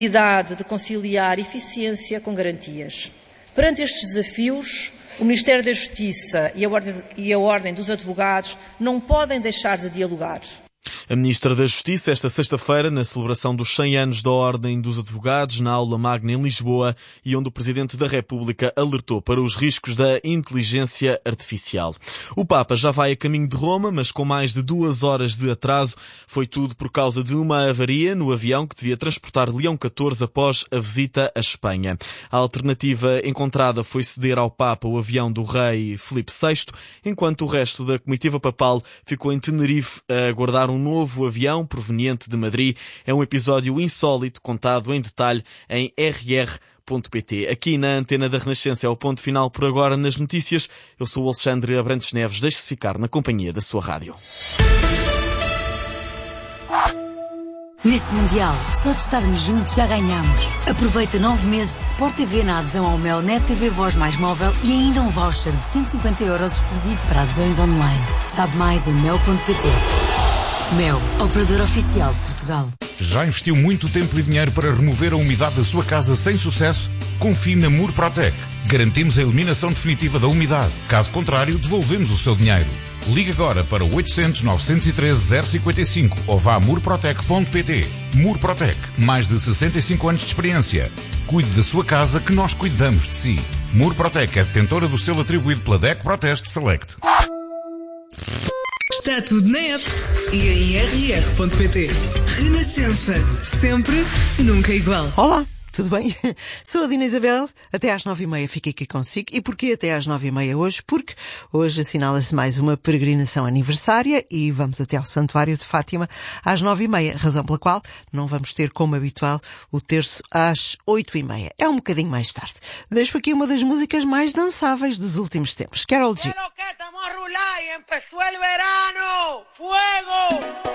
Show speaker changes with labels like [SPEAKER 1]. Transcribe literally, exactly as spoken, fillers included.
[SPEAKER 1] necessidade de conciliar eficiência com garantias. Perante estes desafios, o Ministério da Justiça e a Ordem, e a Ordem dos Advogados não podem deixar de dialogar.
[SPEAKER 2] A Ministra da Justiça, esta sexta-feira, na celebração dos cem anos da Ordem dos Advogados, na aula magna em Lisboa, e onde o Presidente da República alertou para os riscos da inteligência artificial. O Papa já vai a caminho de Roma, mas com mais de duas horas de atraso. Foi tudo por causa de uma avaria no avião que devia transportar Leão catorze após a visita à Espanha. A alternativa encontrada foi ceder ao Papa o avião do rei Filipe sexto, enquanto o resto da comitiva papal ficou em Tenerife a aguardar um novo novo avião proveniente de Madrid. É um episódio insólito contado em detalhe em r r ponto p t. Aqui na Antena da Renascença é o ponto final por agora nas notícias. Eu sou o Alexandre Abrantes Neves. Deixe-se ficar na companhia da sua rádio.
[SPEAKER 3] Neste Mundial, só de estarmos juntos já ganhamos. Aproveita nove meses de Sport T V na adesão ao Mel Net T V Voz mais móvel e ainda um voucher de cento e cinquenta euros exclusivo para adesões online. Sabe mais em mel ponto p t. Mel, operador oficial de Portugal.
[SPEAKER 4] Já investiu muito tempo e dinheiro para remover a umidade da sua casa sem sucesso? Confie na Murprotec. Garantimos a eliminação definitiva da umidade. Caso contrário, devolvemos o seu dinheiro. Ligue agora para oitocentos, novecentos e treze, zero cinquenta e cinco ou vá a murprotec ponto p t. Murprotec. Mais de sessenta e cinco anos de experiência. Cuide da sua casa que nós cuidamos de si. Murprotec é detentora do selo atribuído pela D E C Proteste Select.
[SPEAKER 5] Está tudo na app e em r r ponto p t. Renascença. Sempre, nunca igual.
[SPEAKER 6] Olá, tudo bem? Sou a Dina Isabel. Até às nove e meia fico aqui consigo. E porquê até às nove e meia hoje? Porque hoje assinala-se mais uma peregrinação aniversária e vamos até ao Santuário de Fátima às nove e meia. Razão pela qual não vamos ter, como habitual, o terço às oito e meia. É um bocadinho mais tarde. Deixo aqui uma das músicas mais dançáveis dos últimos tempos. Karol G.
[SPEAKER 7] Empezó el verano, fuego.